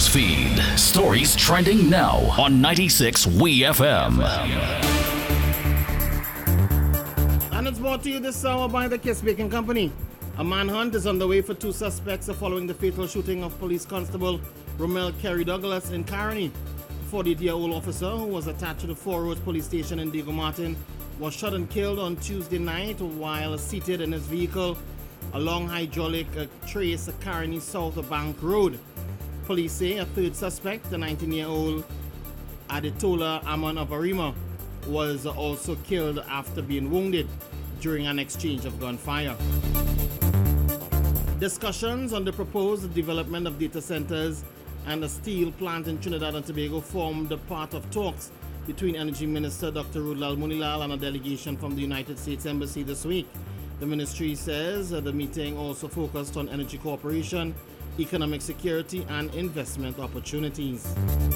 News feed. Stories trending now on 96 WeFM. And it's brought to you this hour by the Kiss Baking Company. A manhunt is underway for two suspects following the fatal shooting of police constable Romel Kerry Douglas in Caroni. A 48-year-old officer who was attached to the Four Roads police station in Diego Martin was shot and killed on Tuesday night while seated in his vehicle along hydraulic trace Caroni South Bank Road. Police say a third suspect, the 19-year-old Adetola Amon of Arima, was also killed after being wounded during an exchange of gunfire. Discussions on the proposed development of data centers and a steel plant in Trinidad and Tobago formed part of talks between Energy Minister Dr. Rudlal Munilal and a delegation from the United States Embassy this week. The ministry says the meeting also focused on energy cooperation, economic security, and investment opportunities.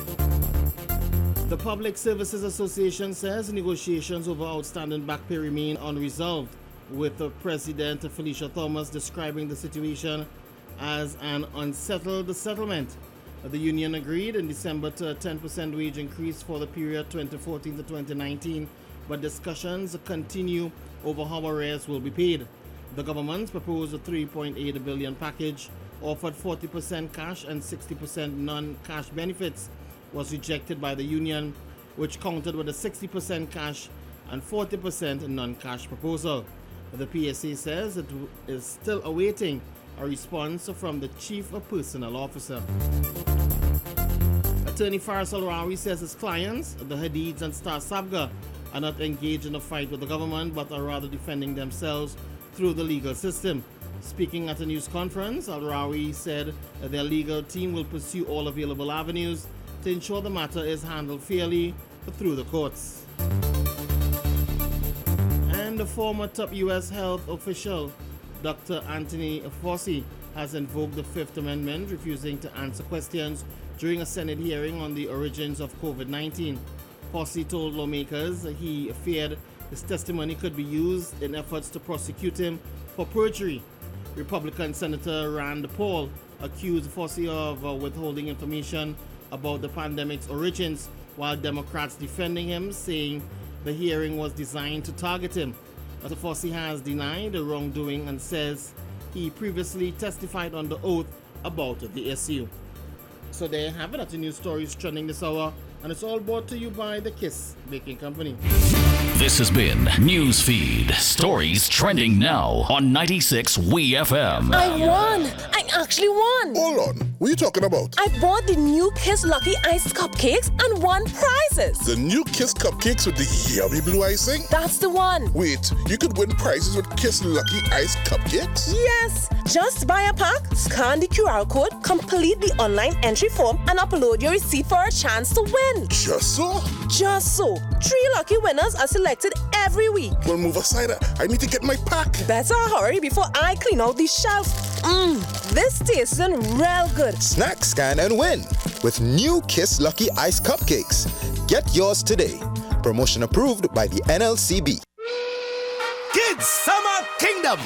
The Public Services Association says negotiations over outstanding back pay remain unresolved, with President Felicia Thomas describing the situation as an unsettled settlement. The union agreed in December to a 10% wage increase for the period 2014 to 2019, but discussions continue over how arrears will be paid. The government proposed a $3.8 billion package, offered 40% cash and 60% non-cash benefits, was rejected by the union, which countered with a 60% cash and 40% non-cash proposal. The PSA says it is still awaiting a response from the Chief Personnel Officer. Attorney Faisal Rawi says his clients, the Hadids and Star Sabga, are not engaged in a fight with the government but are rather defending themselves through the legal system. Speaking at a news conference, Al-Rawi said that their legal team will pursue all available avenues to ensure the matter is handled fairly through the courts. And the former top U.S. health official, Dr. Anthony Fauci, has invoked the Fifth Amendment, refusing to answer questions during a Senate hearing on the origins of COVID-19. Fauci told lawmakers he feared his testimony could be used in efforts to prosecute him for perjury. Republican Senator Rand Paul accused Fauci of withholding information about the pandemic's origins, while Democrats defending him, saying the hearing was designed to target him. Dr. Fauci has denied the wrongdoing and says he previously testified under oath about the issue. So there you have it. That's the news stories trending this hour, and it's all brought to you by the Kiss Baking Company. This has been Newsfeed. Stories trending now on 96 WeFM. I won! I actually won! Hold on. What are you talking about? I bought the new Kiss Lucky Iced Cupcakes and won prizes. The new Kiss Cupcakes with the yummy blue icing? That's the one. Wait, you could win prizes with Kiss Lucky Iced Cupcakes? Yes! Just buy a pack, scan the QR code, complete the online entry form, and upload your receipt for a chance to win. Just so? Just so. 3 lucky winners are selected every week. Well, move aside. I need to get my pack. Better hurry before I clean out the shelf. This tastes real good. Snack, scan, and win with new Kiss Lucky Ice Cupcakes. Get yours today. Promotion approved by the NLCB. Kids, summer